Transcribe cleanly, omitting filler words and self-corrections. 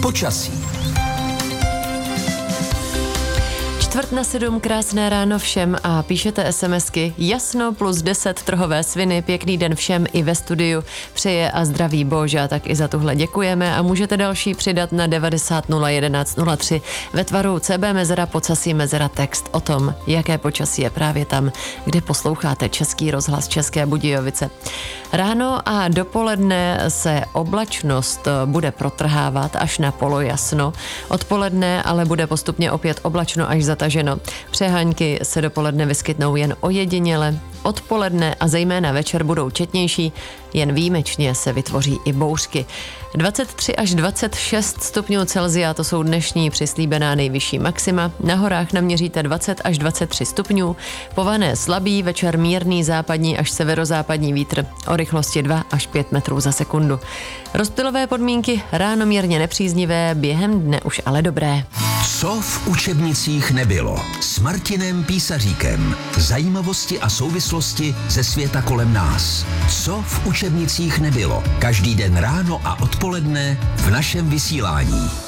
Počasí. 6:45, krásné ráno všem a píšete SMSky jasno +10 trhové sviny, pěkný den všem i ve studiu, přeje a zdraví Boža, tak i za tuhle děkujeme a můžete další přidat na 90 011 03 ve tvaru CB mezera Pocasí mezera text o tom, jaké počasí je právě tam, kde posloucháte Český rozhlas České Budějovice. Ráno a dopoledne se oblačnost bude protrhávat až na polojasno, odpoledne ale bude postupně opět oblačno až zataženo. Přehánky se dopoledne vyskytnou jen ojediněle, odpoledne a zejména večer budou četnější, jen výjimečně se vytvoří i bouřky. 23 až 26 stupňů Celsia, to jsou dnešní přislíbená nejvyšší maxima. Na horách naměříte 20 až 23 stupňů, po Vané slabý, večer mírný západní až severozápadní vítr o rychlosti 2 až 5 metrů za sekundu. Rozptylové podmínky ráno mírně nepříznivé, během dne už ale dobré. Co v učebnicích nebylo? S Martinem Písaříkem. Zajímavosti a souvislosti ze světa kolem nás. Co v učebnicích nebylo? Každý den ráno a odpoledne v našem vysílání.